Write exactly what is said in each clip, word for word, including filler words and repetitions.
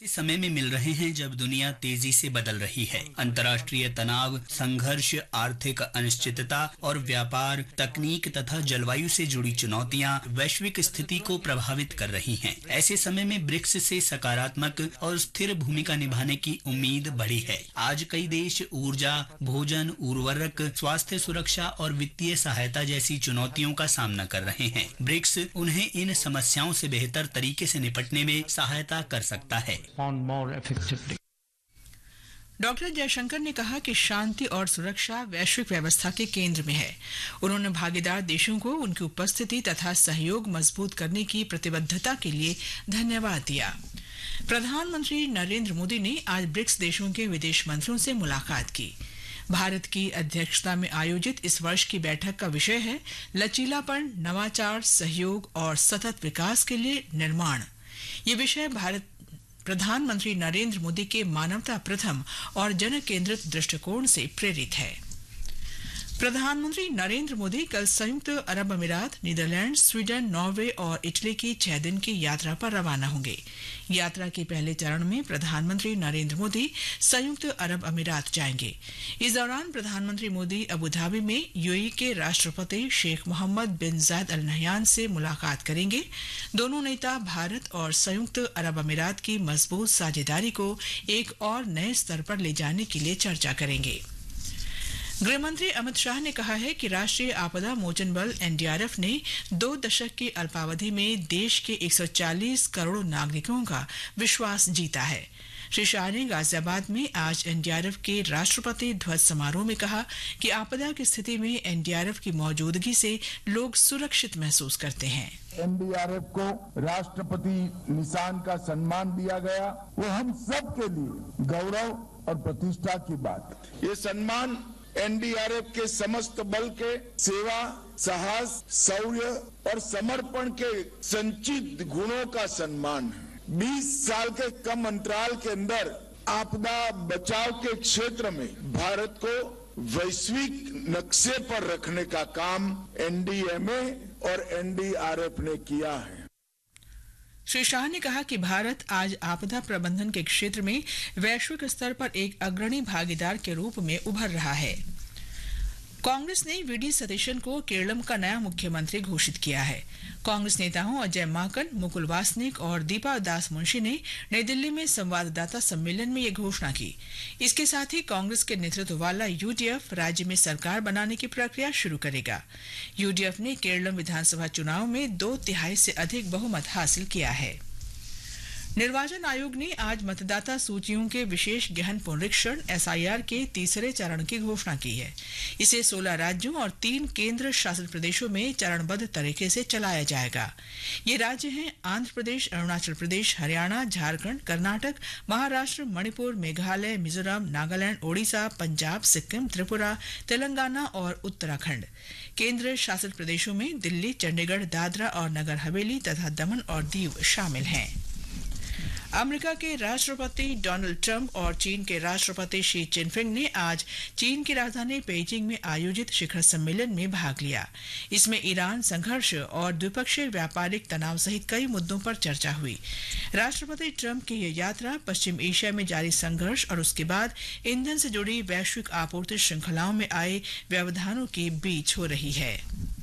इस समय में मिल रहे हैं जब दुनिया तेजी से बदल रही है। अंतर्राष्ट्रीय तनाव, संघर्ष, आर्थिक अनिश्चितता और व्यापार, तकनीक तथा जलवायु से जुड़ी चुनौतियां वैश्विक स्थिति को प्रभावित कर रही हैं। ऐसे समय में ब्रिक्स से सकारात्मक और स्थिर भूमिका निभाने की उम्मीद बढ़ी है। आज कई देश ऊर्जा, भोजन, उर्वरक, स्वास्थ्य सुरक्षा और वित्तीय सहायता जैसी चुनौतियों का सामना कर रहे हैं। ब्रिक्स उन्हें इन समस्याओं से बेहतर तरीके से निपटने में सहायता कर सकता है। डॉक्टर जयशंकर ने कहा कि शांति और सुरक्षा वैश्विक व्यवस्था के केंद्र में है। उन्होंने भागीदार देशों को उनकी उपस्थिति तथा सहयोग मजबूत करने की प्रतिबद्धता के लिए धन्यवाद दिया। प्रधानमंत्री नरेंद्र मोदी ने आज ब्रिक्स देशों के विदेश मंत्रियों से मुलाकात की। भारत की अध्यक्षता में आयोजित इस वर्ष की बैठक का विषय है लचीलापन, नवाचार, सहयोग और सतत विकास के लिए निर्माण। ये विषय भारत प्रधानमंत्री नरेंद्र मोदी के मानवता प्रथम और जन केंद्रित दृष्टिकोण से प्रेरित है। प्रधानमंत्री नरेंद्र मोदी कल संयुक्त अरब अमीरात, नीदरलैंड, स्वीडन, नॉर्वे और इटली की छह दिन की यात्रा पर रवाना होंगे। यात्रा के पहले चरण में प्रधानमंत्री नरेंद्र मोदी संयुक्त अरब अमीरात जाएंगे। इस दौरान प्रधानमंत्री मोदी अबू धाबी में यूएई के राष्ट्रपति शेख मोहम्मद बिन जायद अल नहयान से मुलाकात करेंगे। दोनों नेता भारत और संयुक्त अरब अमीरात की मजबूत साझेदारी को एक और नए स्तर पर ले जाने के लिए चर्चा करेंगे। गृहमंत्री अमित शाह ने कहा है कि राष्ट्रीय आपदा मोचन बल एनडीआरएफ ने दो दशक की अल्पावधि में देश के एक सौ चालीस करोड़ नागरिकों का विश्वास जीता है। श्री शाह ने गाजियाबाद में आज एनडीआरएफ के राष्ट्रपति ध्वज समारोह में कहा कि आपदा की स्थिति में एनडीआरएफ की मौजूदगी से लोग सुरक्षित महसूस करते हैं। एनडीआरएफ को राष्ट्रपति निशान का सम्मान दिया गया, वो हम सब के लिए गौरव और प्रतिष्ठा की बात है। ये सम्मान एनडीआरएफ के समस्त बल के सेवा, साहस, शौर्य और समर्पण के संचित गुणों का सम्मान है। बीस साल के कम अंतराल के अंदर आपदा बचाव के क्षेत्र में भारत को वैश्विक नक्शे पर रखने का काम एनडीएमए और एनडीआरएफ ने किया है। श्री शाह ने कहा कि भारत आज आपदा प्रबंधन के क्षेत्र में वैश्विक स्तर पर एक अग्रणी भागीदार के रूप में उभर रहा है। कांग्रेस ने वीडी सतीशन को केरलम का नया मुख्यमंत्री घोषित किया है। कांग्रेस नेताओं अजय माकन, मुकुल वासनिक और दीपा दास मुंशी ने नई दिल्ली में संवाददाता सम्मेलन में ये घोषणा की। इसके साथ ही कांग्रेस के नेतृत्व वाला यूडीएफ राज्य में सरकार बनाने की प्रक्रिया शुरू करेगा। यूडीएफ ने केरलम विधानसभा चुनाव में दो तिहाई से अधिक बहुमत हासिल किया है। निर्वाचन आयोग ने आज मतदाता सूचियों के विशेष गहन पुनरीक्षण एसआईआर के तीसरे चरण की घोषणा की है। इसे सोलह राज्यों और तीन केंद्र शासित प्रदेशों में चरणबद्ध तरीके से चलाया जाएगा। ये राज्य हैं आंध्र प्रदेश, अरुणाचल प्रदेश, हरियाणा, झारखंड, कर्नाटक, महाराष्ट्र, मणिपुर, मेघालय, मिजोरम, नागालैंड, ओडिशा, पंजाब, सिक्किम, त्रिपुरा, तेलंगाना और उत्तराखंड। केंद्र शासित प्रदेशों में दिल्ली, चंडीगढ़, दादरा और नगर हवेली तथा दमन और दीव शामिल हैं। अमेरिका के राष्ट्रपति डोनाल्ड ट्रंप और चीन के राष्ट्रपति शी जिनपिंग ने आज चीन की राजधानी पेइचिंग में आयोजित शिखर सम्मेलन में भाग लिया। इसमें ईरान संघर्ष और द्विपक्षीय व्यापारिक तनाव सहित कई मुद्दों पर चर्चा हुई। राष्ट्रपति ट्रंप की यह यात्रा पश्चिम एशिया में जारी संघर्ष और उसके बाद ईंधन से जुड़ी वैश्विक आपूर्ति श्रृंखलाओं में आए व्यवधानों के बीच हो रही है।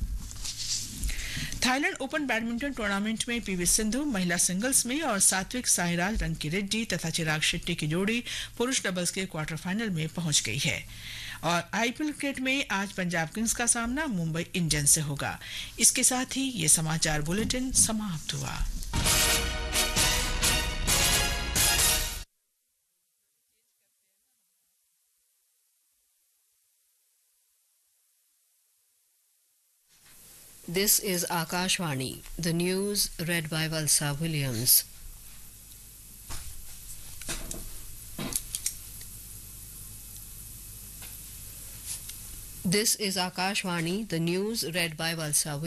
थाईलैंड ओपन बैडमिंटन टूर्नामेंट में पीवी सिंधु महिला सिंगल्स में और सात्विक साईराज रंकीरेड्डी तथा चिराग शेट्टी की जोड़ी पुरुष डबल्स के क्वार्टर फाइनल में पहुंच गई है। और आईपीएल क्रिकेट में आज पंजाब किंग्स का सामना मुंबई इंडियंस से होगा। इसके साथ ही ये समाचार बुलेटिन समाप्त हुआ। This is Akashvani, the news read by Valsa Williams. This is Akashvani, the news read by Valsa Williams.